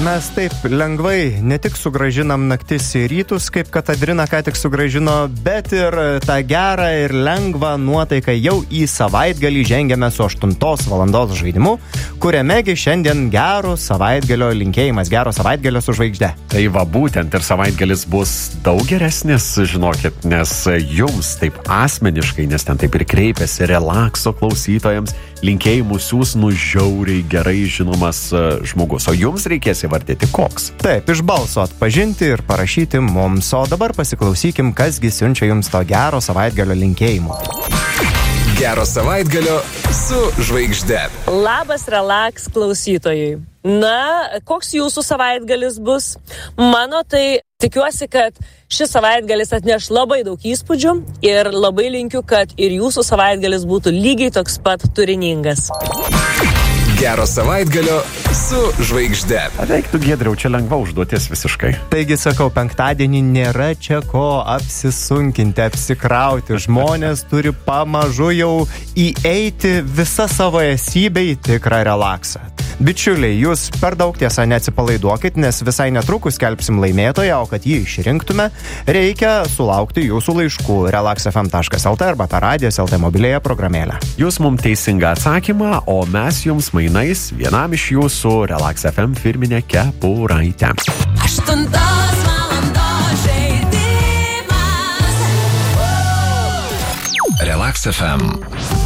mes taip lengvai ne tik sugrąžinam naktis į rytus, kaip Katatrina ką tik sugrąžino, bet ir tą gerą ir lengvą nuotaiką jau į savaitgalį žengiame su 8 valandos žaidimu, kuriamegi šiandien gero savaitgalio linkėjimas, gero savaitgalio su žvaigžde. Tai va būtent ir savaitgalis bus daug geresnis, žinokit, nes jums taip asmeniškai, nes ten taip ir kreipiasi relakso klausytojams, linkėjimų siūs žiauriai gerai žinomas žmogus, o jums reikės įvardyti koks. Taip, iš balso atpažinti ir parašyti mums, o dabar pasiklausykim, kasgi siunčia jums to gero savaitgalio linkėjimo. Gero savaitgalio su žvaigžde. Labas relaks klausytojai. Na, koks jūsų savaitgalis bus? Mano tai tikiuosi, kad šis savaitgalis atneš labai daug įspūdžių ir labai linkiu, kad ir jūsų savaitgalis būtų lygiai toks pat turiningas. Gero savaitgalio su žvaigžde. Reiktų, Giedriau, čia lengva užduotis visiškai. Taigi sakau, penktadienį nėra čia ko apsisunkinti, apsikrauti. Žmonės turi pamažu jau įeiti visą savo esybę į tikrą relaksą. Bičiuliai, jūs per daug tiesa neatsipalaiduokit, nes visai netrukus skelbsim laimėtoją, o kad jį išrinktume, reikia sulaukti jūsų laiškų relaxfm.lt arba per Radijas LT mobilėje programėlę. Jūs mums teisingą atsakymą, o mes jums mainais vienam iš jūsų Relax FM firminę kepuraitę. 8 valandos žaidimas. Relax FM.